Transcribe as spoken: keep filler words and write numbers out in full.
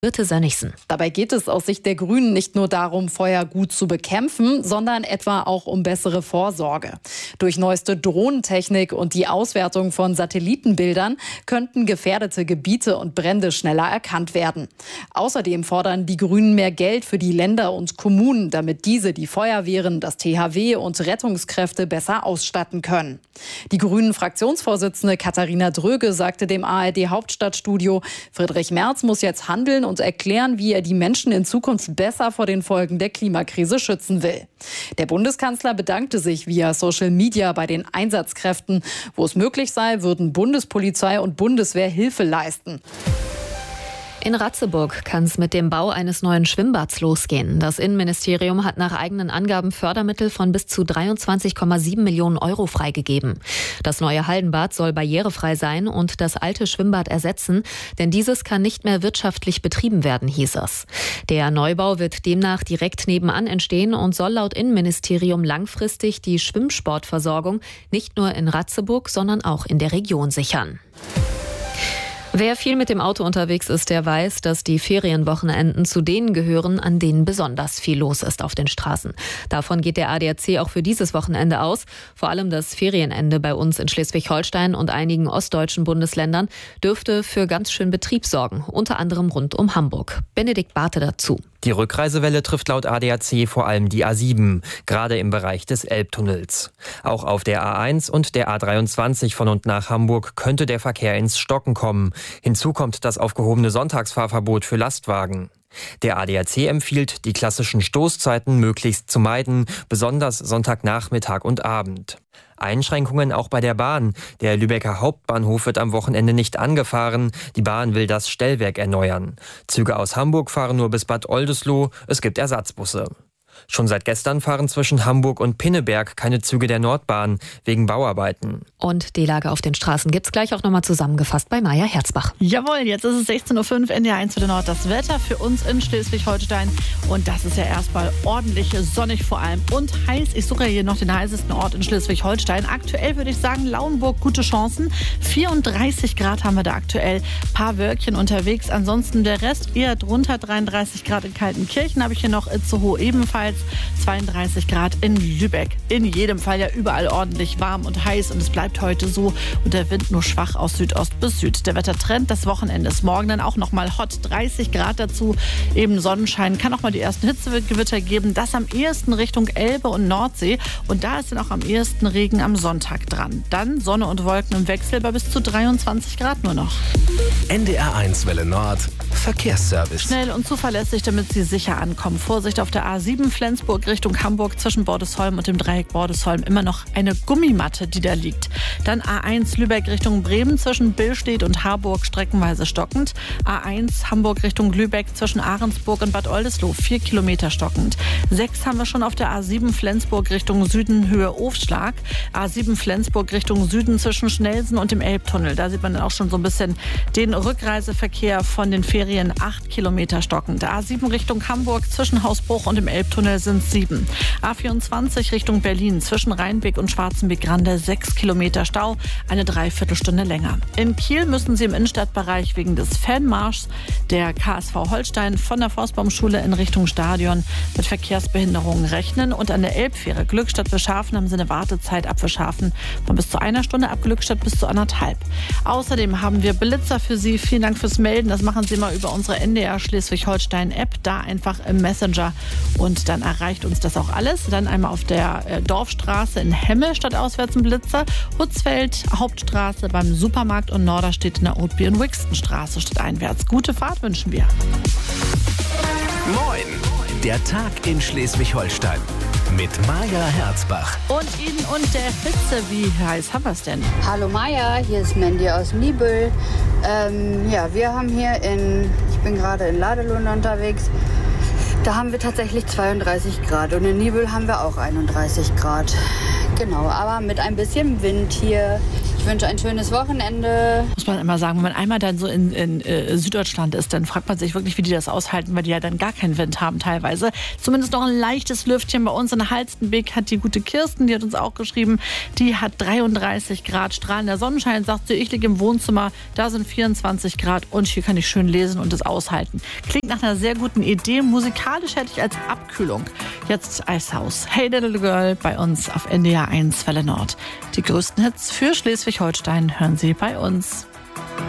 Birte Sönnigsen. Dabei geht es aus Sicht der Grünen nicht nur darum, Feuer gut zu bekämpfen, sondern etwa auch um bessere Vorsorge. Durch neueste Drohnentechnik und die Auswertung von Satellitenbildern könnten gefährdete Gebiete und Brände schneller erkannt werden. Außerdem fordern die Grünen mehr Geld für die Länder und Kommunen, damit diese die Feuerwehren, das T H W und Rettungskräfte besser ausstatten können. Die Grünen-Fraktionsvorsitzende Katharina Dröge sagte dem A R D-Hauptstadtstudio, Friedrich Merz muss jetzt handeln und erklären, wie er die Menschen in Zukunft besser vor den Folgen der Klimakrise schützen will. Der Bundeskanzler bedankte sich via Social Media bei den Einsatzkräften. Wo es möglich sei, würden Bundespolizei und Bundeswehr Hilfe leisten. In Ratzeburg kann es mit dem Bau eines neuen Schwimmbads losgehen. Das Innenministerium hat nach eigenen Angaben Fördermittel von bis zu dreiundzwanzig Komma sieben Millionen Euro freigegeben. Das neue Hallenbad soll barrierefrei sein und das alte Schwimmbad ersetzen, denn dieses kann nicht mehr wirtschaftlich betrieben werden, hieß es. Der Neubau wird demnach direkt nebenan entstehen und soll laut Innenministerium langfristig die Schwimmsportversorgung nicht nur in Ratzeburg, sondern auch in der Region sichern. Wer viel mit dem Auto unterwegs ist, der weiß, dass die Ferienwochenenden zu denen gehören, an denen besonders viel los ist auf den Straßen. Davon geht der A D A C auch für dieses Wochenende aus. Vor allem das Ferienende bei uns in Schleswig-Holstein und einigen ostdeutschen Bundesländern dürfte für ganz schön Betrieb sorgen, unter anderem rund um Hamburg. Benedikt Barthe dazu. Die Rückreisewelle trifft laut A D A C vor allem die A sieben, gerade im Bereich des Elbtunnels. Auch auf der A eins und der A dreiundzwanzig von und nach Hamburg könnte der Verkehr ins Stocken kommen. Hinzu kommt das aufgehobene Sonntagsfahrverbot für Lastwagen. Der A D A C empfiehlt, die klassischen Stoßzeiten möglichst zu meiden, besonders Sonntagnachmittag und Abend. Einschränkungen auch bei der Bahn. Der Lübecker Hauptbahnhof wird am Wochenende nicht angefahren. Die Bahn will das Stellwerk erneuern. Züge aus Hamburg fahren nur bis Bad Oldesloe. Es gibt Ersatzbusse. Schon seit gestern fahren zwischen Hamburg und Pinneberg keine Züge der Nordbahn wegen Bauarbeiten. Und die Lage auf den Straßen gibt's gleich auch nochmal zusammengefasst bei Maja Herzbach. Jawohl, jetzt ist es sechzehn Uhr fünf, N D R eins für den Nord. Das Wetter für uns in Schleswig-Holstein. Und das ist ja erstmal ordentlich sonnig vor allem und heiß. Ich suche hier noch den heißesten Ort in Schleswig-Holstein. Aktuell würde ich sagen, Lauenburg, gute Chancen. vierunddreißig Grad haben wir da aktuell. Paar Wölkchen unterwegs. Ansonsten der Rest eher drunter. dreiunddreißig Grad in Kaltenkirchen habe ich hier noch. Itzehoe ebenfalls. zweiunddreißig Grad in Lübeck. In jedem Fall ja überall ordentlich warm und heiß und es bleibt heute so und der Wind nur schwach aus Südost bis Süd. Der Wettertrend des Wochenendes morgen dann auch noch mal hot, dreißig Grad dazu, eben Sonnenschein, kann auch mal die ersten Hitzegewitter geben, das am ehesten Richtung Elbe und Nordsee und da ist dann auch am ehesten Regen am Sonntag dran. Dann Sonne und Wolken im Wechsel bei bis zu dreiundzwanzig Grad nur noch. N D R eins Welle Nord, Verkehrsservice. Schnell und zuverlässig, damit Sie sicher ankommen. Vorsicht auf der A sieben Flensburg Richtung Hamburg zwischen Bordesholm und dem Dreieck Bordesholm immer noch eine Gummimatte, die da liegt. Dann A eins Lübeck Richtung Bremen zwischen Billstedt und Harburg streckenweise stockend. A eins Hamburg Richtung Lübeck zwischen Ahrensburg und Bad Oldesloe vier Kilometer stockend. Sechs haben wir schon auf der A sieben Flensburg Richtung Süden Höhe Ofschlag. A sieben Flensburg Richtung Süden zwischen Schnelsen und dem Elbtunnel. Da sieht man dann auch schon so ein bisschen den Rückreiseverkehr von den Ferien. acht Kilometer stockend. A sieben Richtung Hamburg zwischen Hausbruch und dem Elbtunnel sind sieben. A vierundzwanzig Richtung Berlin zwischen Rheinbeck und Schwarzenbeck-Grande sechs Kilometer Stau, eine Dreiviertelstunde länger. In Kiel müssen Sie im Innenstadtbereich wegen des Fanmarschs der K S V Holstein von der Forstbaumschule in Richtung Stadion mit Verkehrsbehinderungen rechnen und an der Elbfähre Glückstadt-Bischhafen haben Sie eine Wartezeit ab Bischhafen von bis zu einer Stunde, ab Glückstadt bis zu anderthalb. Außerdem haben wir Blitzer für Sie. Vielen Dank fürs Melden. Das machen Sie mal über unsere N D R Schleswig-Holstein-App, da einfach im Messenger und dann erreicht uns das auch alles. Dann einmal auf der äh, Dorfstraße in Hemme stadtauswärts ein Blitzer, Hutzfeld Hauptstraße beim Supermarkt und Norderstedt in der Oatby- und Wixtonstraße stadteinwärts. Gute Fahrt wünschen wir. Moin, der Tag in Schleswig-Holstein mit Maja Herzbach. Und Ihnen und der Hitze, wie heiß haben wir es denn? Hallo Maja, hier ist Mandy aus Nibel. Ähm, ja, wir haben hier in, ich bin gerade in Ladelund unterwegs, da haben wir tatsächlich zweiunddreißig Grad und in Nibel haben wir auch einunddreißig Grad. Genau, aber mit ein bisschen Wind hier. Ich wünsche ein schönes Wochenende. Muss man immer sagen, wenn man einmal dann so in, in äh, Süddeutschland ist, dann fragt man sich wirklich, wie die das aushalten, weil die ja dann gar keinen Wind haben teilweise. Zumindest noch ein leichtes Lüftchen bei uns in Halstenbek hat die gute Kirsten, die hat uns auch geschrieben, die hat dreiunddreißig Grad, strahlender Sonnenschein, sagt sie, ich liege im Wohnzimmer, da sind vierundzwanzig Grad und hier kann ich schön lesen und es aushalten. Klingt nach einer sehr guten Idee. Musikalisch hätte ich als Abkühlung jetzt Eishaus. Hey Little Girl bei uns auf N D R eins Welle Nord. Die größten Hits für Schleswig-Holstein hören Sie bei uns.